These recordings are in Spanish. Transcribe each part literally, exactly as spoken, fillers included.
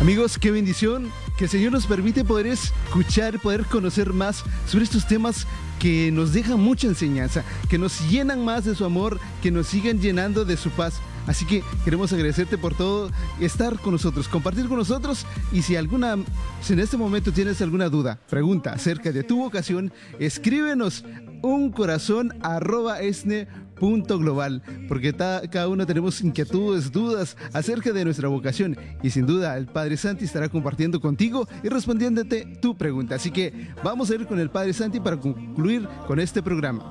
Amigos, qué bendición que el Señor nos permite poder escuchar, poder conocer más sobre estos temas que nos dejan mucha enseñanza, que nos llenan más de su amor, que nos sigan llenando de su paz. Así que queremos agradecerte por todo, estar con nosotros, compartir con nosotros. Y si alguna, si en este momento tienes alguna duda, pregunta acerca de tu vocación, escríbenos un corazón arroba esne punto global, porque ta, cada uno tenemos inquietudes, dudas acerca de nuestra vocación, y sin duda el Padre Santi estará compartiendo contigo y respondiéndote tu pregunta. Así que vamos a ir con el Padre Santi para concluir con este programa.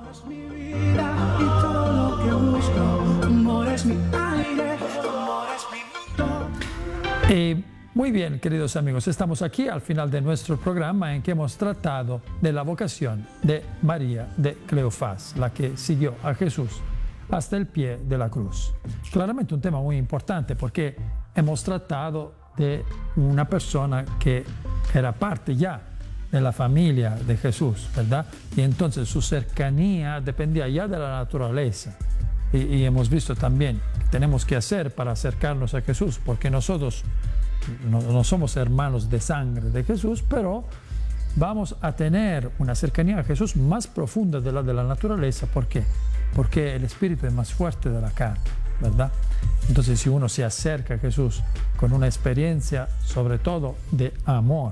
Eh, muy bien, queridos amigos, estamos aquí al final de nuestro programa en que hemos tratado de la vocación de María de Cleofás, la que siguió a Jesús hasta el pie de la cruz. Claramente un tema muy importante porque hemos tratado de una persona que era parte ya de la familia de Jesús, ¿verdad? Y entonces su cercanía dependía ya de la naturaleza. Y, y hemos visto también que tenemos que hacer para acercarnos a Jesús, porque nosotros no, no somos hermanos de sangre de Jesús, pero vamos a tener una cercanía a Jesús más profunda de la de la naturaleza. ¿Por qué? Porque el espíritu es más fuerte de la carne, ¿verdad? Entonces, si uno se acerca a Jesús con una experiencia, sobre todo de amor,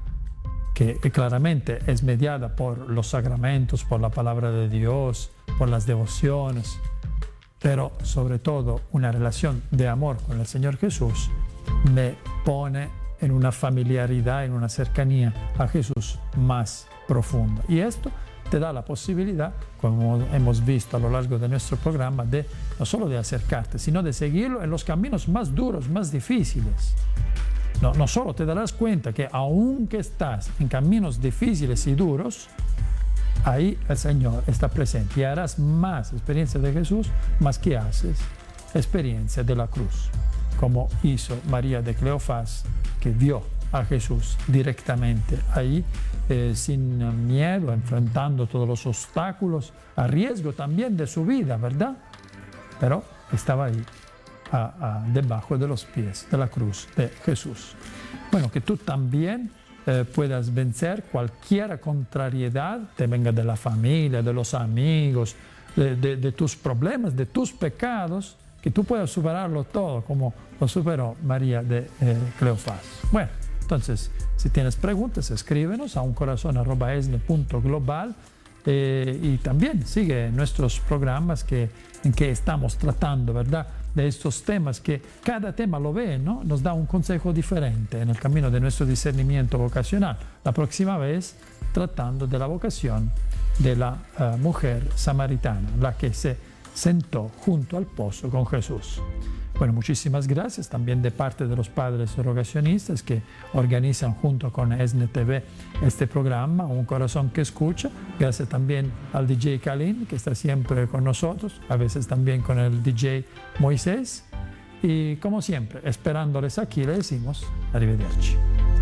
que claramente es mediada por los sacramentos, por la palabra de Dios, por las devociones, pero sobre todo una relación de amor con el Señor Jesús, me pone en una familiaridad, en una cercanía a Jesús más profunda. Y esto te da la posibilidad, como hemos visto a lo largo de nuestro programa, de no solo de acercarte, sino de seguirlo en los caminos más duros, más difíciles. No, no solo te darás cuenta que aunque estás en caminos difíciles y duros, ahí el Señor está presente y harás más experiencia de Jesús, más que haces experiencia de la cruz, como hizo María de Cleofás, que vio a Jesús directamente ahí, eh, sin miedo, enfrentando todos los obstáculos, a riesgo también de su vida, ¿verdad? Pero estaba ahí, a, a, debajo de los pies de la cruz de Jesús. Bueno, que tú también eh, puedas vencer cualquier contrariedad, te venga de la familia, de los amigos, de, de, de tus problemas, de tus pecados, que tú puedas superarlo todo, como lo superó María de eh, Cleofás. Bueno, entonces, si tienes preguntas, escríbenos a un corazón arroba esne punto global eh, y también sigue nuestros programas que, en que estamos tratando, ¿verdad?, de estos temas, que cada tema lo ve, ¿no? Nos da un consejo diferente en el camino de nuestro discernimiento vocacional. La próxima vez, tratando de la vocación de la uh, mujer samaritana, la que se sentó junto al pozo con Jesús. Bueno, muchísimas gracias también de parte de los padres rogacionistas que organizan junto con ESNE T V este programa, Un Corazón que Escucha. Gracias también al D J Kalin, que está siempre con nosotros, a veces también con el D J Moisés. Y como siempre, esperándoles aquí, le decimos arrivederci.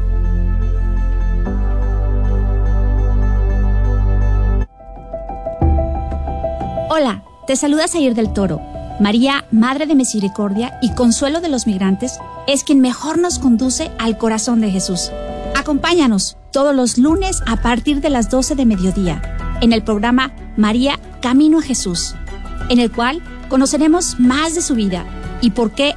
Hola, te saluda Zair del Toro. María, Madre de Misericordia y Consuelo de los Migrantes, es quien mejor nos conduce al corazón de Jesús. Acompáñanos todos los lunes a partir de las doce de mediodía en el programa María, Camino a Jesús, en el cual conoceremos más de su vida y por qué